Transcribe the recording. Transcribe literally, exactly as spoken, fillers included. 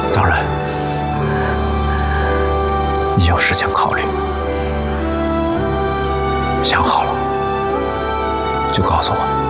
当然，你有时间考虑，想好了就告诉我。